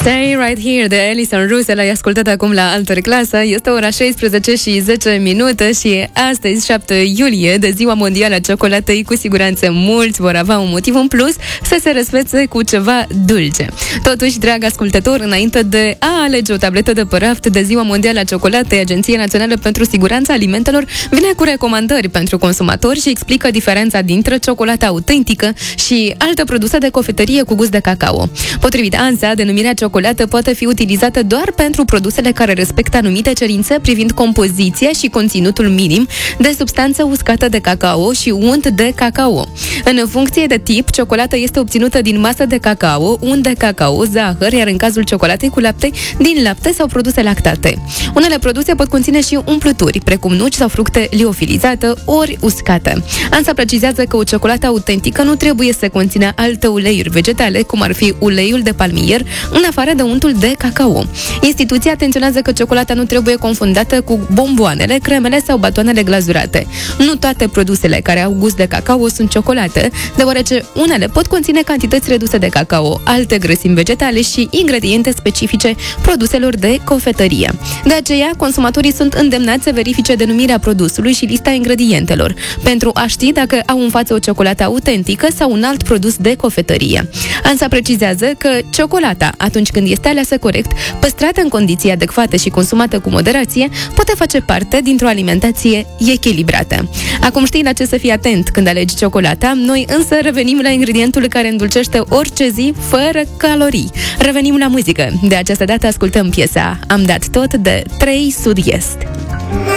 Stay Right Here de Alison Russell. Ai ascultat acum la Altă Clasă. Este ora 16:10 și astăzi, 7 iulie, de Ziua Mondială a Ciocolatei. Cu siguranță mulți vor avea un motiv în plus să se răsfețe cu ceva dulce. Totuși, drag ascultător, înainte de a alege o tabletă de pe raft de Ziua Mondială a Ciocolatei, Agenția Națională pentru Siguranța Alimentelor vine cu recomandări pentru consumatori și explică diferența dintre ciocolata autentică și alte produse de cofetărie cu gust de cacao. Potrivit ANSA, denumirea ciocolată poate fi utilizată doar pentru produsele care respectă anumite cerințe privind compoziția și conținutul minim de substanță uscată de cacao și unt de cacao. În funcție de tip, ciocolata este obținută din masă de cacao, unt de cacao, zahăr, iar în cazul ciocolatei cu lapte, din lapte sau produse lactate. Unele produse pot conține și umplături, precum nuci sau fructe liofilizate ori uscate. ANSA precizează că o ciocolată autentică nu trebuie să conțină alte uleiuri vegetale, cum ar fi uleiul de palmier, în afară de untul de cacao. Instituția atenționează că ciocolata nu trebuie confundată cu bomboanele, cremele sau batoanele glazurate. Nu toate produsele care au gust de cacao sunt ciocolate, deoarece unele pot conține cantități reduse de cacao, alte grăsimi vegetale și ingrediente specifice produselor de cofetărie. De aceea, consumatorii sunt îndemnați să verifice denumirea produsului și lista ingredientelor, pentru a ști dacă au în față o ciocolată autentică sau un alt produs de cofetărie. ANSA precizează că ciocolata, atunci când este aleasă corect, păstrată în condiții adecvate și consumată cu moderație, poate face parte dintr-o alimentație echilibrată. Acum știi la ce să fii atent când alegi ciocolata, noi însă revenim la ingredientul care îndulcește orice zi fără calorii. Revenim la muzică. De această dată ascultăm piesa Am dat tot de 3 Sud-Est.